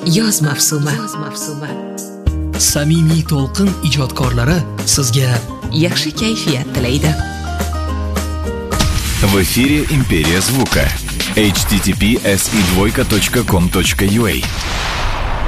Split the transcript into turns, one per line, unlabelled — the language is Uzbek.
yoz mavsumi.
Samimiy to'lqin ijodkorlari sizga
Yaxshi kayfiyat tilaydi.
В эфире «Империя звука». https://com.ua